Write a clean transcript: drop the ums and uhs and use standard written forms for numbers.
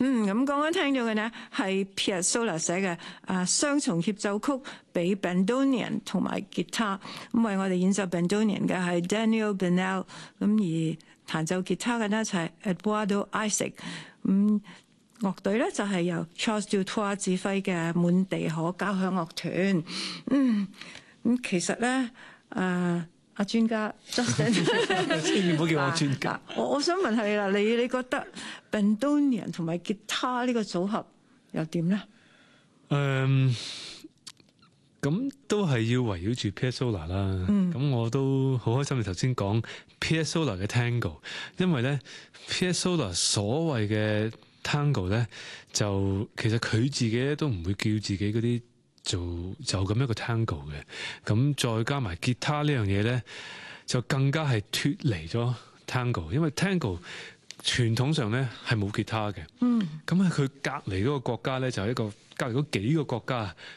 咁剛剛聽到嘅呢係 Piazzolla 寫嘅雙重協奏曲俾 Bandonion 同埋吉他，咁為我哋演奏 Bandonion 嘅係 Daniel Bennell， 咁而彈奏吉他嘅呢就係 Eduardo Isaac， 咁樂隊呢就係由 Charles Dutoit 指揮嘅滿地可交響樂團。咁其實呢，阿專家 Justin， 千祈唔好叫我專家。 我想問下你啦，你覺得 Bandonion 同埋吉他呢個組合又點呢？ 咁都係要圍繞住 Piazzolla 啦。咁我都好開心你頭先講 Piazzolla 嘅 Tango， 因為咧 Piazzolla 所謂嘅 Tango 咧，就其實佢自己咧都唔會叫自己嗰啲就咁一個 Tango 嘅。咁再加埋吉他呢樣嘢咧，就更加係脫離咗 Tango， 因為 Tango 傳統上咧係冇吉他嘅。咁喺佢隔離嗰個國家咧，就係一個隔離嗰幾個國家，